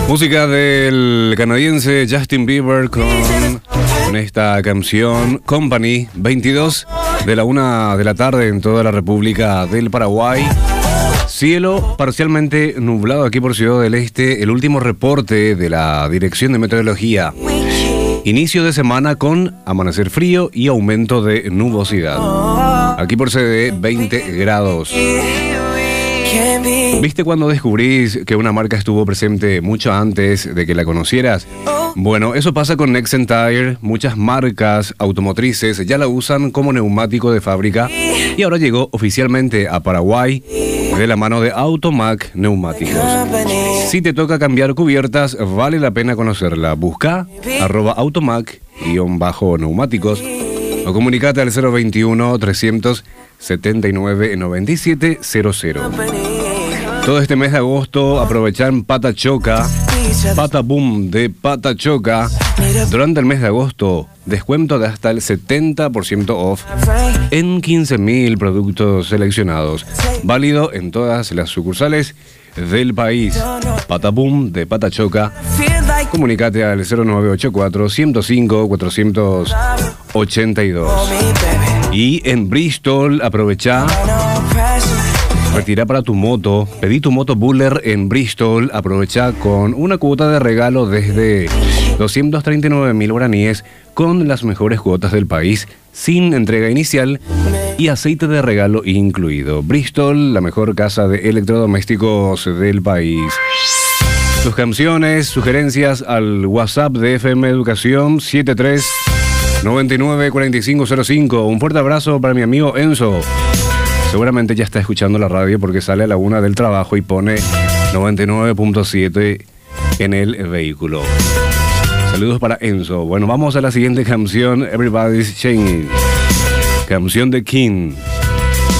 Música del canadiense Justin Bieber con esta canción Company, 22 de la 1 de la tarde en toda la República del Paraguay. Cielo parcialmente nublado aquí por Ciudad del Este. El último reporte de la Dirección de Meteorología. Inicio de semana con amanecer frío y aumento de nubosidad. Aquí por CDE 20 grados. ¿Viste cuando descubrís que una marca estuvo presente mucho antes de que la conocieras? Bueno, eso pasa con Nexen Tire. Muchas marcas automotrices ya la usan como neumático de fábrica y ahora llegó oficialmente a Paraguay de la mano de Automac Neumáticos. Si te toca cambiar cubiertas, vale la pena conocerla. Busca @automac_neumáticos o comunicate al 021-379-9700. Todo este mes de agosto aprovechan Pata Choca, Pata Boom de Pata Choca. Durante el mes de agosto, descuento de hasta el 70% off en 15.000 productos seleccionados. Válido en todas las sucursales del país. Pata Boom de Pata Choca. Comunicate al 0984-105-482. Y en Bristol, aprovechá. Retira para tu moto. Pedí tu moto Buller en Bristol. Aprovecha con una cuota de regalo desde 239.000 guaraníes con las mejores cuotas del país, sin entrega inicial y aceite de regalo incluido. Bristol, la mejor casa de electrodomésticos del país. Tus canciones, sugerencias al WhatsApp de FM Educación 73994505. Un fuerte abrazo para mi amigo Enzo. Seguramente ya está escuchando la radio porque sale a la 1 del trabajo y pone 99.7 en el vehículo. Saludos para Enzo. Bueno, vamos a la siguiente canción, Everybody's Changing. Canción de King.